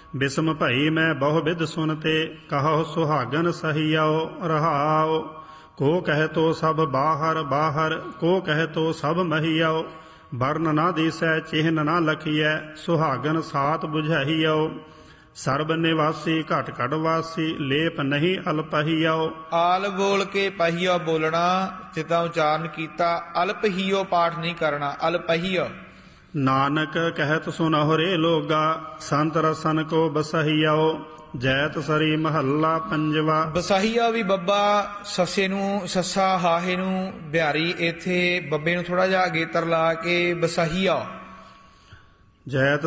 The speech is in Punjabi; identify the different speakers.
Speaker 1: ਬਿਸਮ ਭਈ ਮੈਂ ਬਹੁ ਵਿਧ ਸੁਨਤੇ, ਕਹੋ ਸੁਹਾਗਨ ਸਹੀਆਓ ਰਹਾਓ। ਕੋ ਕਹਿ ਤੋ ਸਭ ਬਾਹਰ ਬਾਹਰ, ਕੋ ਕਹਿ ਤੋ ਸਭ ਮਹੀਆਓ। ਵਰਨ ਨਾ ਦੀਸੈ ਚਿਹਨ ਨਾ ਲਖੀਐ, ਸੁਹਾਗਨ ਸਾਤ ਬੁਝਾਈਆਓ। ਸਰਬ ਨਿਵਾਸੀ ਘਟ ਘਟ ਵਾਸੀ, ਲੇਪ ਨਹੀਂ ਅਲਪਹੀਆਓ।
Speaker 2: ਆਲ ਬੋਲ ਕੇ ਪਹੀਓ ਬੋਲਣਾ, ਜਿੱਦਾਂ ਉਚਾਰਨ ਕੀਤਾ। ਅਲਪਹੀਓ ਪਾਠ ਨਹੀਂ ਕਰਨਾ, ਅਲਪਹੀਓ।
Speaker 1: ਨਾਨਕ ਕਹਿਤ ਸੁਨਹੁ ਰੇ ਲੋਗਾ, ਸੰਤ ਰਸਨ ਕੋ ਬਸਹੀਆਓ। ਜੈਤ ਸਰੀ ਮਹੱਲਾ ਪੰਜਵਾ।
Speaker 2: ਬਸਾਹੀਆ ਵੀ ਬੱਬਾ ਸੱਸੇ ਨੂੰ, ਸੱਸਾ ਹਾਹੇ ਨੂੰ ਬਿਹਾਰੀ, ਇੱਥੇ ਬੱਬੇ ਨੂੰ ਥੋੜਾ ਜਿਹਾ ਅਗੇਤਰ ਲਾ ਕੇ ਬਸਾਹੀਆ।
Speaker 1: ਜੈਤ